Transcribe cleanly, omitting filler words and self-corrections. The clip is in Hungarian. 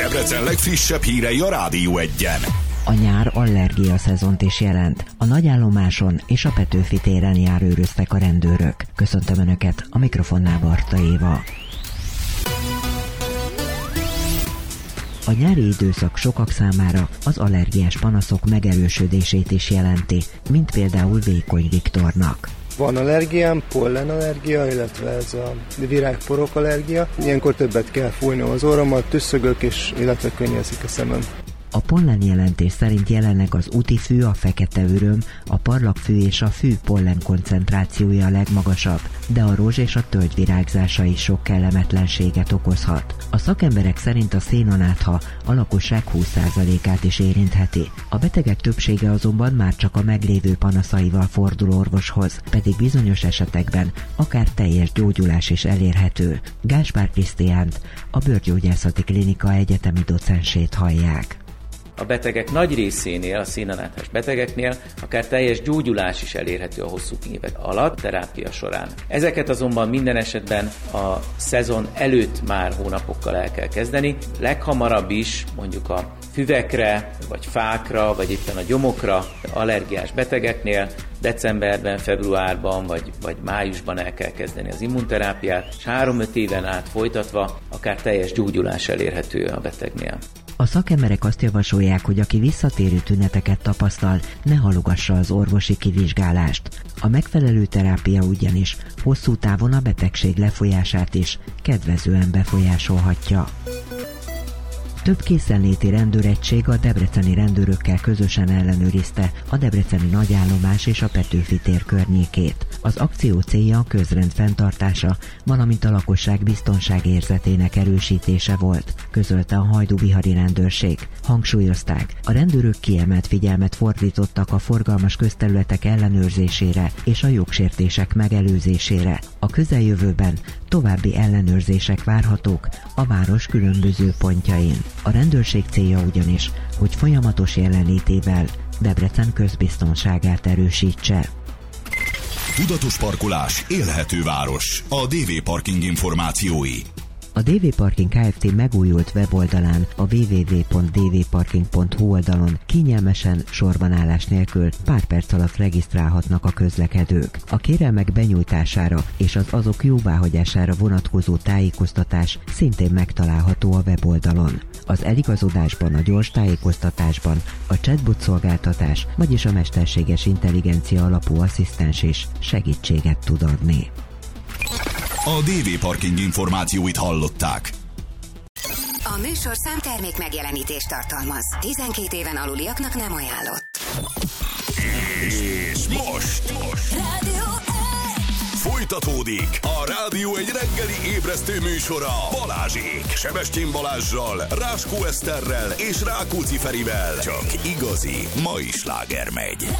Debrecen legfrissebb hírei a Rádió Egyen. A nyár allergia szezont is jelent. A Nagyállomáson és a Petőfi téren járőröztek a rendőrök. Köszöntöm Önöket, a mikrofonnál Barta Éva. A nyári időszak sokak számára az allergiás panaszok megerősödését is jelenti, mint például Vékony Viktornak. Van allergiám, pollenallergia, illetve ez a virágporok allergia. Ilyenkor többet kell fújnom az orromat, tüsszögök, illetve könnyezik a szemem. A pollen jelentés szerint jelenleg az útifű, a fekete öröm, a parlagfű és a fű pollen koncentrációja a legmagasabb, de a rózs és a tölgy virágzása is sok kellemetlenséget okozhat. A szakemberek szerint a szénanátha a lakosság 20%-át is érintheti. A betegek többsége azonban már csak a meglévő panaszaival fordul orvoshoz, pedig bizonyos esetekben akár teljes gyógyulás is elérhető. Gáspár Krisztiánt, a Bőrgyógyászati Klinika egyetemi docensét hallják. A betegek nagy részénél, a szénanáthás betegeknél akár teljes gyógyulás is elérhető a hosszú évek alatt, terápia során. Ezeket azonban minden esetben a szezon előtt már hónapokkal el kell kezdeni. Leghamarabb is mondjuk a füvekre, vagy fákra, vagy éppen a gyomokra allergiás betegeknél decemberben, februárban vagy májusban el kell kezdeni az immunterápiát, és 3-5 éven át folytatva akár teljes gyógyulás elérhető a betegnél. A szakemberek azt javasolják, hogy aki visszatérő tüneteket tapasztal, ne halogassa az orvosi kivizsgálást. A megfelelő terápia ugyanis hosszú távon a betegség lefolyását is kedvezően befolyásolhatja. Több készenléti rendőregység a debreceni rendőrökkel közösen ellenőrizte a debreceni Nagyállomás és a Petőfi tér környékét. Az akció célja a közrend fenntartása, valamint a lakosság biztonságérzetének erősítése volt, közölte a hajdúbihari rendőrség. Hangsúlyozták, a rendőrök kiemelt figyelmet fordítottak a forgalmas közterületek ellenőrzésére és a jogsértések megelőzésére. A közeljövőben további ellenőrzések várhatók a város különböző pontjain. A rendőrség célja ugyanis, hogy folyamatos jelenlétével Debrecen közbiztonságát erősítse. Tudatos parkolás, élhető város. A DV Parking információi. A DV Parking Kft. Megújult weboldalán, a www.dvparking.hu oldalon kényelmesen, sorbanállás nélkül pár perc alatt regisztrálhatnak a közlekedők. A kérelmek benyújtására és az azok jóváhagyására vonatkozó tájékoztatás szintén megtalálható a weboldalon. Az eligazodásban, a gyors tájékoztatásban a chatbot szolgáltatás, vagyis a mesterséges intelligencia alapú asszisztens is segítséget tud adni. A DV Parking információit hallották. A műsor számtermék megjelenítést tartalmaz. 12 éven aluliaknak nem ajánlott. És most Rádió folytatódik a Rádió egy reggeli ébresztő műsora Balázsék, Sebestyén Balázssal, Ráskó Eszterrel és Rákóczi Ferivel. Csak igazi mai sláger megy.